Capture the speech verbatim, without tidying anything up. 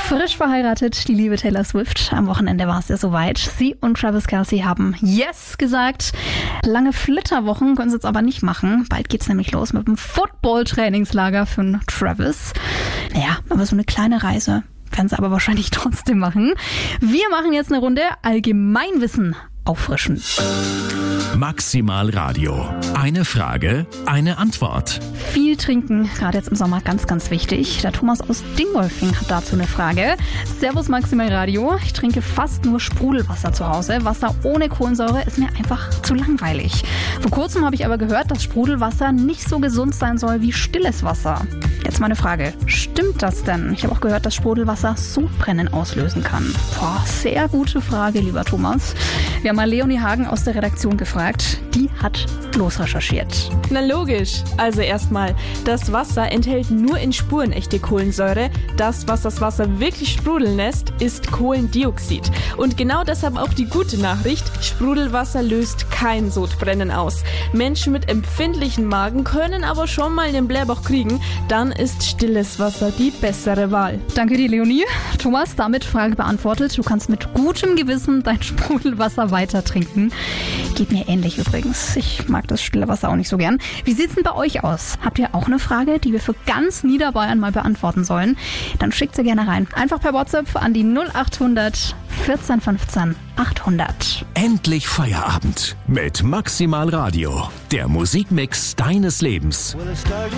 Frisch verheiratet, die liebe Taylor Swift. Am Wochenende war es ja soweit. Sie und Travis Kelce haben Yes gesagt. Lange Flitterwochen können sie jetzt aber nicht machen. Bald geht's nämlich los mit dem Football-Trainingslager für Travis. Naja, aber so eine kleine Reise werden sie aber wahrscheinlich trotzdem machen. Wir machen jetzt eine Runde Allgemeinwissen auffrischen. Maximal Radio. Eine Frage, eine Antwort. Viel trinken, gerade jetzt im Sommer, ganz, ganz wichtig. Der Thomas aus Dingolfing hat dazu eine Frage. Servus Maximal Radio. Ich trinke fast nur Sprudelwasser zu Hause. Wasser ohne Kohlensäure ist mir einfach zu langweilig. Vor kurzem habe ich aber gehört, dass Sprudelwasser nicht so gesund sein soll wie stilles Wasser. Jetzt meine Frage, stimmt das denn? Ich habe auch gehört, dass Sprudelwasser Sodbrennen auslösen kann. Boah, sehr gute Frage, lieber Thomas. Wir haben mal Leonie Hagen aus der Redaktion gefragt. Die hat losrecherchiert. Na logisch. Also erstmal, das Wasser enthält nur in Spuren echte Kohlensäure. Das, was das Wasser wirklich sprudeln lässt, ist Kohlendioxid. Und genau deshalb auch die gute Nachricht, Sprudelwasser löst kein Sodbrennen aus. Menschen mit empfindlichen Magen können aber schon mal den Blähbauch kriegen. Dann ist stilles Wasser die bessere Wahl. Danke dir, Leonie. Thomas, damit Frage beantwortet. Du kannst mit gutem Gewissen dein Sprudelwasser weiter trinken. Geht mir ähnlich übrigens. Ich mag das stille Wasser auch nicht so gern. Wie sieht's denn bei euch aus? Habt ihr auch eine Frage, die wir für ganz Niederbayern mal beantworten sollen? Dann schickt sie gerne rein. Einfach per WhatsApp an die null acht hundert vierzehn fünfzehn achthundert. Endlich Feierabend mit Maximal Radio. Der Musikmix deines Lebens.